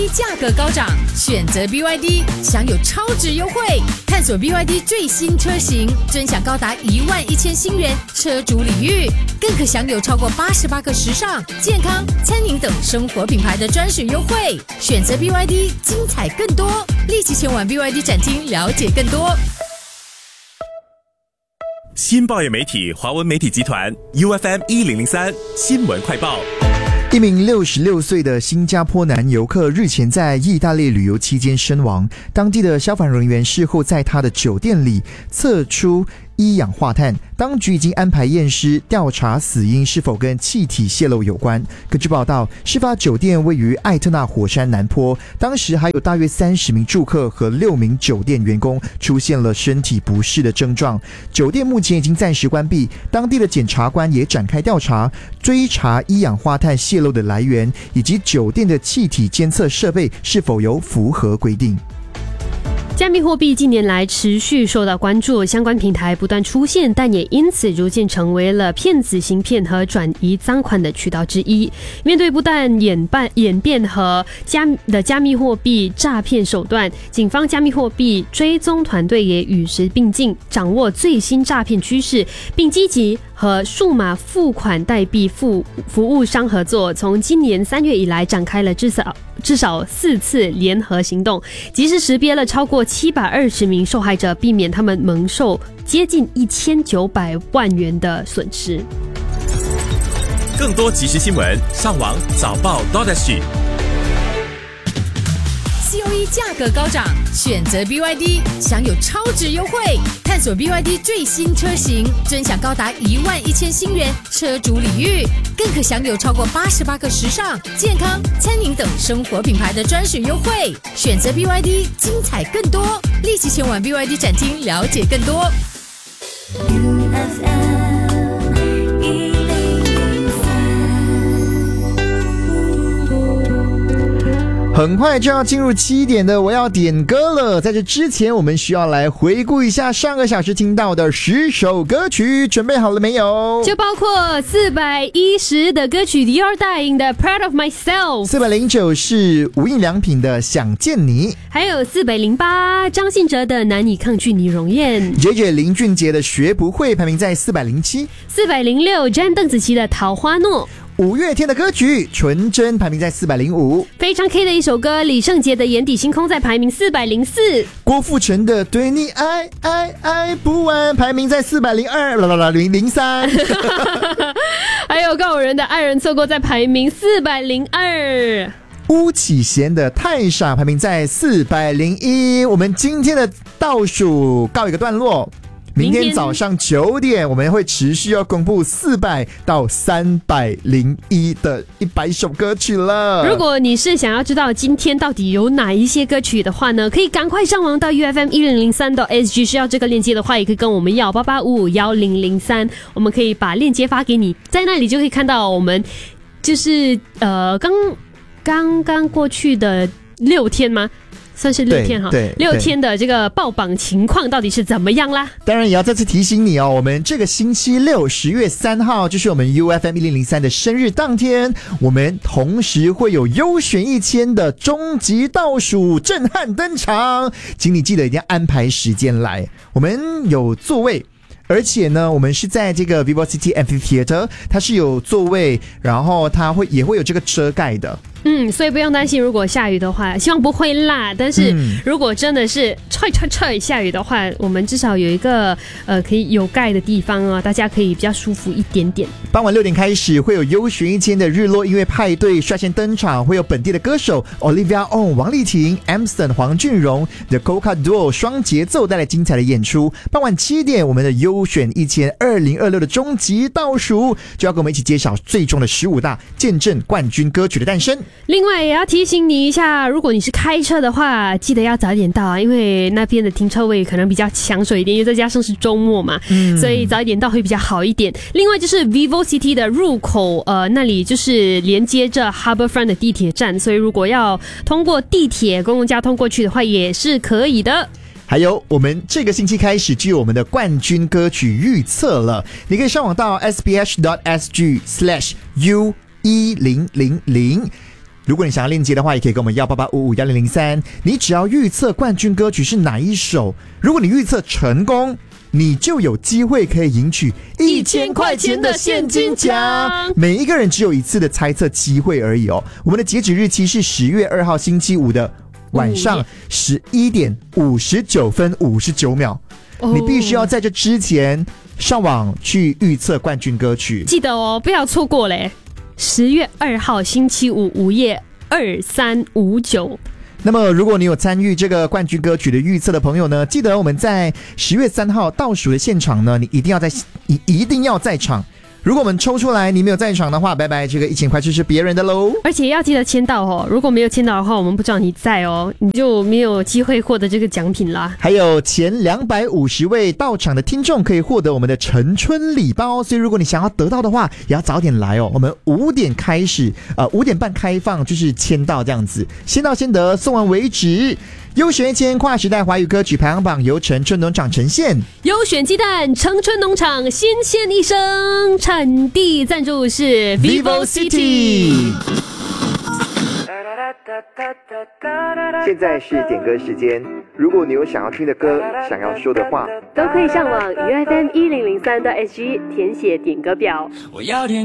COE 价格高涨，选择 BYD 享有超值优惠。探索 BYD 最新车型，尊享高达11000新元车主礼遇，更可享有超过88个时尚、健康、餐饮等生活品牌的专属优惠。选择 BYD， 精彩更多，立即前往 BYD 展厅了解更多。 新报业媒体华文媒体集团 UFM1003 新闻快报。 一名66岁的新加坡男游客日前在意大利旅游期间身亡，当地的消防人员事后在他的酒店里测出一氧化碳，当局已经安排验尸调查死因是否跟气体泄漏有关。根据报道，事发酒店位于艾特纳火山南坡，当时还有大约30名住客和6名酒店员工出现了身体不适的症状。酒店目前已经暂时关闭，当地的检察官也展开调查，追查一氧化碳泄漏的来源，以及酒店的气体监测设备是否有符合规定。 加密货币近年来持续受到关注，相关平台不断出现，但也因此逐渐成为了骗子行骗和转移赃款的渠道之一。面对不断演变和加密货币诈骗手段，警方加密货币追踪团队也与时并进，掌握最新诈骗趋势，并积极和数码付款代币服务商合作，从今年3月以来展开了至少4次联合行动，及时识别了超过720名受害者，避免他们蒙受接近1900万元的损失。 更多即时新闻，上网早报 COE 价格高涨，选择 BYD 享有超值优惠。探索 BYD 最新车型，尊享高达11000新元车主礼遇，更可享有超过88个时尚、健康、餐饮等生活品牌的专属优惠。选择 BYD， 精彩更多，立即前往 BYD 展厅了解更多。 很快就要进入7点的我要点歌了，在这之前我们需要来回顾一下上个小时听到的10首歌曲，准备好了没有？ 就包括410的歌曲 Dior Dying 的 Proud of Myself， 409是无印良品的想见你， 还有408张信哲的难以抗拒你容颜， JJ 林俊杰的学不会排名在407， 406 Jan 邓紫棋的桃花诺， 五月天的歌曲纯真排名在405， 非常 K 的一首歌李圣杰的眼底星空在排名404， 郭富城的对你爱爱爱不完排名在402，03 还有告五人的爱人错过在排名402， 巫启贤的太傻排名在401。我们今天的倒数告一个段落，明天早上9点，我们会持续要公布400到301的100首歌曲了。 如果你是想要知道今天到底有哪一些歌曲的话呢，可以赶快上网到 UFM1003.SG， 需要这个链接的话，也可以跟我们要88551003，我们可以把链接发给你，在那里就可以看到我们就是刚刚过去的6天吗？算是6天哈，6天的这个爆榜情况到底是怎么样啦？ 当然也要再次提醒你哦，我们这个星期六10月3号就是我们 UFM1003 的生日当天，我们同时会有优选1000的终极倒数震撼登场，请你记得一定要安排时间来，我们有座位。而且呢，我们是在这个 VivoCity Amphitheater， 它是有座位，然后它也会有这个遮盖的。 所以不用担心，如果下雨的话，希望不会啦。但是如果真的是踹下雨的话，我们至少有一个可以有盖的地方啊，大家可以比较舒服一点点。 傍晚6点开始会有优选1000的日落音乐派对率先登场，会有本地的歌手 Olivia On、王丽婷、Amson、黄俊荣 The Coca Duo 双节奏带来精彩的演出。傍晚7点，我们的优选1000 2026的终极倒数就要跟我们一起揭晓最终的15大，见证冠军歌曲的诞生。 另外也要提醒你一下，如果你是开车的话，记得要早点到啊，因为那边的停车位可能比较抢手一点，因为再加上是周末嘛，所以早一点到会比较好一点。另外就是 VivoCity 的入口，那里就是连接着 Harbourfront 的地铁站，所以如果要通过地铁公共交通过去的话，也是可以的。 还有我们这个星期开始就有我们的冠军歌曲预测了，你可以上网到 sbs.sg/u1000 如果你想要链接的话，也可以跟我们188551003。你只要预测冠军歌曲是哪一首，如果你预测成功，你就有机会可以赢取1000块钱的现金奖。每一个人只有一次的猜测机会而已哦。我们的截止日期是10月2号星期五的晚上11点59分59秒。你必须要在这之前上网去预测冠军歌曲， 记得哦，不要错过嘞。10月2号星期五午夜2359。 那么如果你有参与这个冠军歌曲的预测的朋友呢，记得我们在10月3号倒数的现场呢，你一定要在场。如果我们抽出来你没有在场的话，拜拜，这个1000块就是别人的喽。 而且要记得签到哦，如果没有签到的话，我们不知道你在哦，你就没有机会获得这个奖品啦。 还有前250位到场的听众可以获得我们的陈春礼包，所以如果你想要得到的话，也要早点来哦。我们5点开始，5点半开放，就是签到这样子，先到先得，送完为止。优选1000跨时代华语歌曲排行榜由陈春农场呈现， 优选鸡蛋，城春农场新鲜一生，产地赞助是 Vivo City。 现在是点歌时间，如果你有想要听的歌，想要说的话， 都可以上网UFM1003.SG 填写点歌表。 我要点